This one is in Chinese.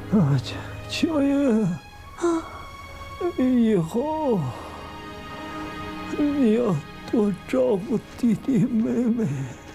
秋英啊，以后你要多照顾弟弟妹妹。